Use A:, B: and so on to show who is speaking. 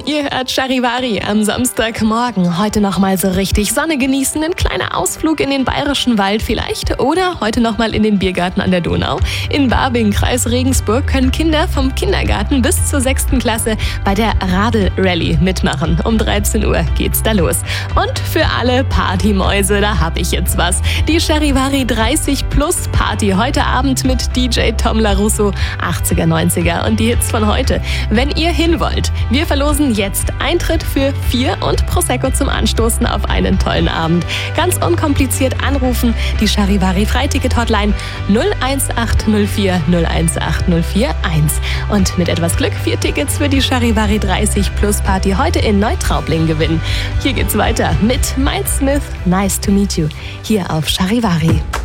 A: Ihr hört Charivari am Samstagmorgen. Heute nochmal so richtig Sonne genießen, ein kleiner Ausflug in den Bayerischen Wald vielleicht oder heute nochmal in den Biergarten an der Donau. In Babing, Kreis Regensburg, können Kinder vom Kindergarten bis zur 6. Klasse bei der Radl-Rallye mitmachen. Um 13 Uhr geht's da los. Und für alle Partymäuse, da hab ich jetzt was. Die Charivari 30 Plus Party heute Abend mit DJ Tom LaRusso, 80er, 90er und die Hits von heute. Wenn ihr hin wollt, wir verlosen jetzt Eintritt für 4 und Prosecco zum Anstoßen auf einen tollen Abend. Ganz unkompliziert anrufen, die Charivari Freiticket-Hotline 01804 01804 1. Und mit etwas Glück 4 Tickets für die Charivari 30 Plus Party heute in Neutraubling gewinnen. Hier geht's weiter mit Miles Smith, Nice to Meet You, hier auf Charivari.